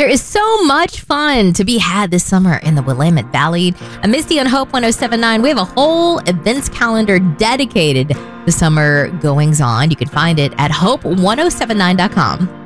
There is so much fun to be had this summer in the Willamette Valley. And Misty on Hope 1079, we have a whole events calendar dedicated to summer goings on. You can find it at hope1079.com.